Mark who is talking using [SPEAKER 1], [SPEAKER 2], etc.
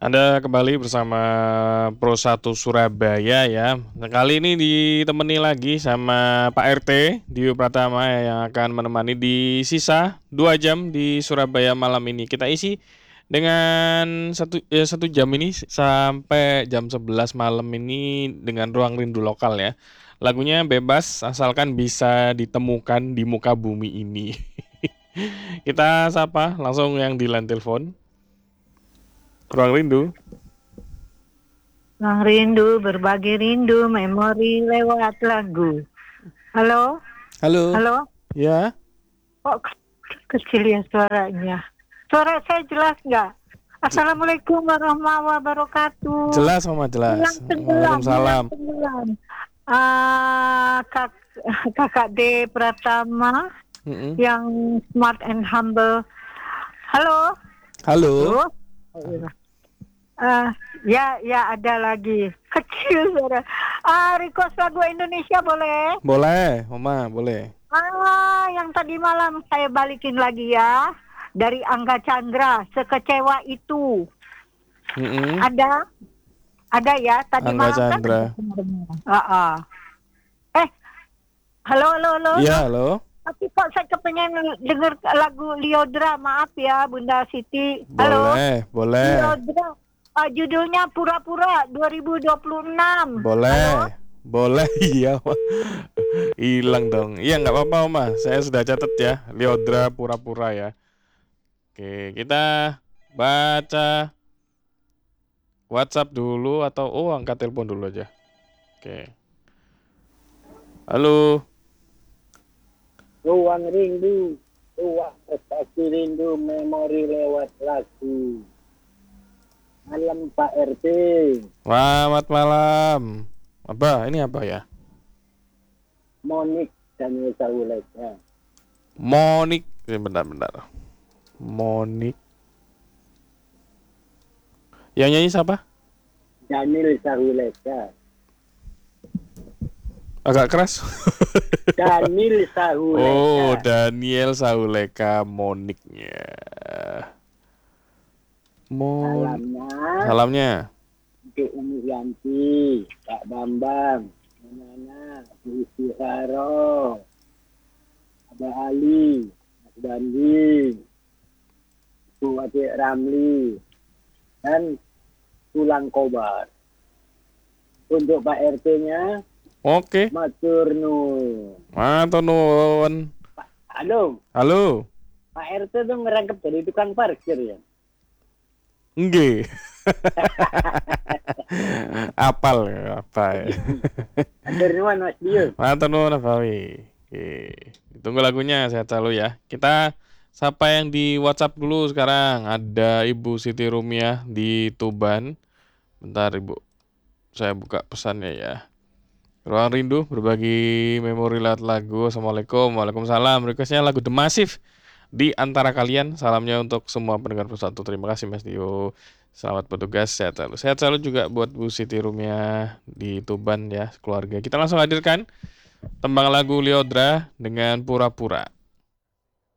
[SPEAKER 1] Anda kembali bersama Pro1 Surabaya ya. Nah, kali ini ditemani lagi sama Pak RT Dio Pratama yang akan menemani di sisa 2 jam di Surabaya malam ini. Kita isi dengan satu jam ini sampai jam 11 malam ini dengan ruang rindu lokal ya. Lagunya bebas asalkan bisa ditemukan di muka bumi ini. Kita sapa langsung yang di line telepon. Ruang rindu.
[SPEAKER 2] Ruang rindu, berbagi rindu, memori lewat lagu. Halo?
[SPEAKER 1] Halo.
[SPEAKER 2] Halo?
[SPEAKER 1] Ya.
[SPEAKER 2] Kok kecil ya suaranya? Suara saya jelas nggak? Assalamualaikum warahmatullahi wabarakatuh.
[SPEAKER 1] Jelas Mama, jelas. Waalaikumsalam.
[SPEAKER 2] Kakak D Pratama yang smart and humble. Halo?
[SPEAKER 1] Halo.
[SPEAKER 2] Ya ada lagi kecil suara. Request lagu Indonesia boleh?
[SPEAKER 1] Boleh, Mama, boleh.
[SPEAKER 2] Yang tadi malam saya balikin lagi ya, dari Angga Chandra, Sekecewa Itu. Ada ya tadi
[SPEAKER 1] Angga
[SPEAKER 2] malam
[SPEAKER 1] Chandra.
[SPEAKER 2] Kan? Halo.
[SPEAKER 1] Iya, halo.
[SPEAKER 2] Tapi kok saya kepengen denger lagu Liodra, maaf ya Bunda Siti. Halo.
[SPEAKER 1] Boleh.
[SPEAKER 2] Liodra. Judulnya Pura-Pura 2026.
[SPEAKER 1] Boleh. Halo? Boleh, iya. Hilang dong. Iya, nggak apa-apa, Oma. Saya sudah catat ya. Liodra Pura-Pura ya. Oke, kita baca WhatsApp dulu atau angkat telepon dulu aja. Oke. Halo.
[SPEAKER 3] Ruang rindu, ruang prestasi rindu, memori lewat lagu. Malam Pak RT.
[SPEAKER 1] Selamat malam. Ini apa ya?
[SPEAKER 3] Monik dan Sauleka.
[SPEAKER 1] Monik, bentar. Monik. Yang nyanyi siapa?
[SPEAKER 3] Daniel Sauleka.
[SPEAKER 1] Agak keras.
[SPEAKER 3] Daniel Sauleka.
[SPEAKER 1] Daniel Sauleka, Moniknya. Salamnya
[SPEAKER 3] Untuk Umi Yanti, Kak Bambang, Nana, Bu Istiharo, Abah Ali, Mas Bandi, Bu Adik Ramli, dan Tulang Kobar. Untuk Pak RT-nya,
[SPEAKER 1] oke.
[SPEAKER 3] Matur nuwun. Halo. Pak RT tuh ngerangkep jadi tukang parkir ya?
[SPEAKER 1] Nggih. Apal apa ya?
[SPEAKER 3] Matur nuwun Mas Dio.
[SPEAKER 1] Matur nuwun Bawi. Tunggu lagunya, sehat selalu ya. Kita sapa yang di WhatsApp dulu sekarang. Ada Ibu Siti Rumiah di Tuban. Bentar Ibu, saya buka pesannya ya. Ruang rindu, berbagi memori lewat lagu. Assalamualaikum, waalaikumsalam. Requestnya lagu The Massive. Di antara kalian, salamnya untuk semua pendengar Pro1. Terima kasih Mas Dio. Selamat bertugas, sehat selalu. Sehat selalu juga buat Bu Siti Rumiah di Tuban ya, keluarga. Kita langsung hadirkan tembang lagu Liodra dengan Pura-Pura.